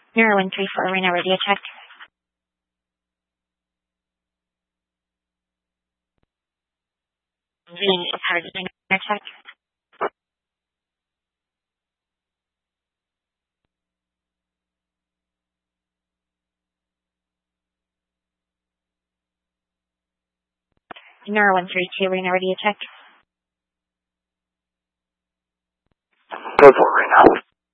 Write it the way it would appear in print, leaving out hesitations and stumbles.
Neuro 134, Rena radio check. V is hard to check. Neuro 132, Rena radio check. Go for it right now.